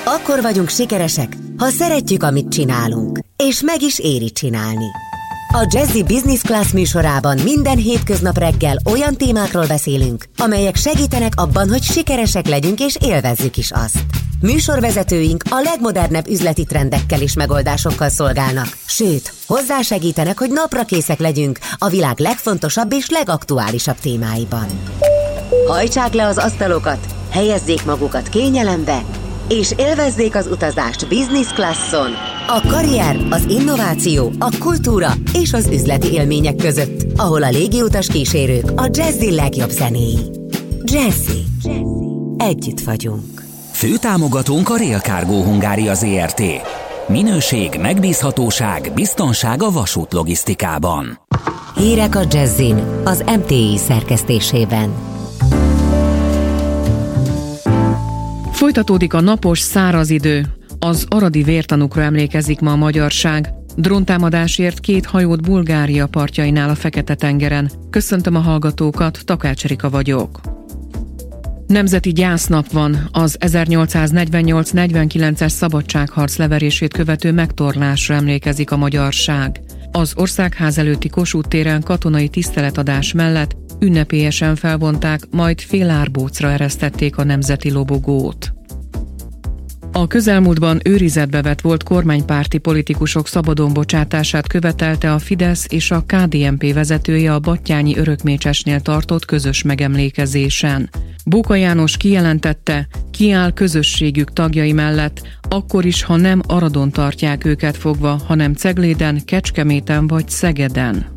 Akkor vagyunk sikeresek, ha szeretjük, amit csinálunk, és meg is éri csinálni. A Jazzy Business Class műsorában minden hétköznap reggel olyan témákról beszélünk, amelyek segítenek abban, hogy sikeresek legyünk és élvezzük is azt. Műsorvezetőink a legmodernebb üzleti trendekkel és megoldásokkal szolgálnak, sőt, hozzásegítenek, hogy naprakészek legyünk a világ legfontosabb és legaktuálisabb témáiban. Hajtsák le az asztalokat, helyezzék magukat kényelembe, és élvezzék az utazást Business Classon, a karrier, az innováció, a kultúra és az üzleti élmények között, ahol a légiutas kísérők a Jazzy legjobb zenéi. Jazzy. Együtt vagyunk. Főtámogatónk a Rail Cargo Hungária Zrt. Minőség, megbízhatóság, biztonság a vasútlogisztikában. Hírek a Jazzyn, az MTI szerkesztésében. Folytatódik a napos, száraz idő. Az aradi vértanúkra emlékezik ma a magyarság. Dróntámadásért 2 hajót Bulgária partjainál a Fekete-tengeren. Köszöntöm a hallgatókat, Takács Erika vagyok. Nemzeti gyásznap van, az 1848-49-es szabadságharc leverését követő megtorlásra emlékezik a magyarság. Az Országház előtti Kossuth téren katonai tiszteletadás mellett ünnepélyesen felvonták, majd félárbócra eresztették a nemzeti lobogót. A közelmúltban őrizetbe vett volt kormánypárti politikusok szabadon bocsátását követelte a Fidesz és a KDNP vezetője a Battyányi Örökmécsesnél tartott közös megemlékezésen. Bóka János kijelentette, kiáll közösségük tagjai mellett, akkor is, ha nem Aradon tartják őket fogva, hanem Cegléden, Kecskeméten vagy Szegeden.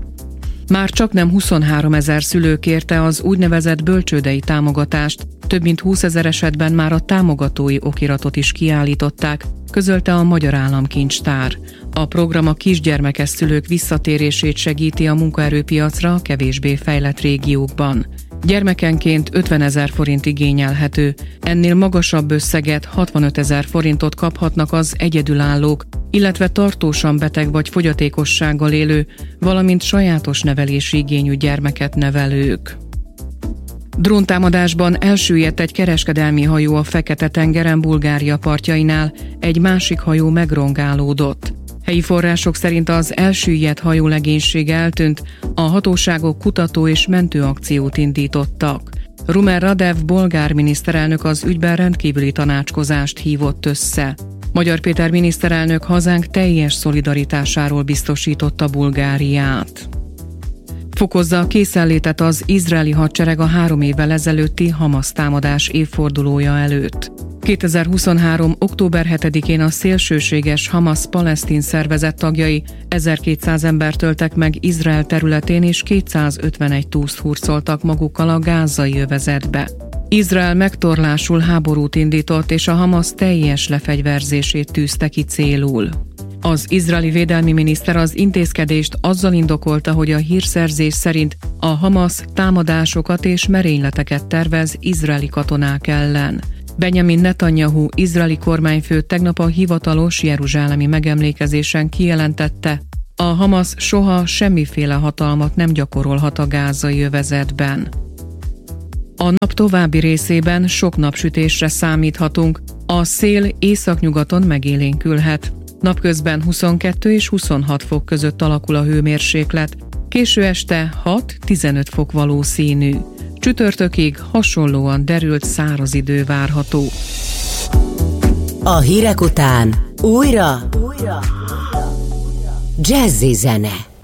Már csaknem 23 000 szülő kérte az úgynevezett bölcsődei támogatást, több mint 20 000 esetben már a támogatói okiratot is kiállították, közölte a Magyar Államkincstár. A program a kisgyermekes szülők visszatérését segíti a munkaerőpiacra a kevésbé fejlett régiókban. Gyermekenként 50 000 forint igényelhető, ennél magasabb összeget, 65 000 forintot kaphatnak az egyedülállók, illetve tartósan beteg vagy fogyatékossággal élő, valamint sajátos nevelési igényű gyermeket nevelők. Dróntámadásban elsüllyedt egy kereskedelmi hajó a Fekete-tengeren Bulgária partjainál, egy másik hajó megrongálódott. Helyi források szerint az elsüllyedt hajó legénysége eltűnt, a hatóságok kutató- és mentőakciót indítottak. Rumen Radev bolgár miniszterelnök az ügyben rendkívüli tanácskozást hívott össze. Magyar Péter miniszterelnök hazánk teljes szolidaritásáról biztosította Bulgáriát. Fokozza a készenlétet az izraeli hadsereg a 3 évvel ezelőtti Hamasz támadás évfordulója előtt. 2023. október 7-én a szélsőséges Hamasz palesztin szervezet tagjai 1200 embert öltek meg Izrael területén, és 251 túszt hurcoltak magukkal a gázai övezetbe. Izrael megtorlásul háborút indított, és a Hamasz teljes lefegyverzését tűzte ki célul. Az izraeli védelmi miniszter az intézkedést azzal indokolta, hogy a hírszerzés szerint a Hamasz támadásokat és merényleteket tervez izraeli katonák ellen. Benjamin Netanyahu izraeli kormányfő tegnap a hivatalos jeruzsálemi megemlékezésen kijelentette, a Hamasz soha semmiféle hatalmat nem gyakorolhat a gázai övezetben. A nap további részében sok napsütésre számíthatunk, a szél északnyugaton megélénkülhet. Napközben 22 és 26 fok között alakul a hőmérséklet, késő este 6-15 fok valószínű. Csütörtökig hasonlóan derült száraz idő várható. A hírek után újra Jazzy zene.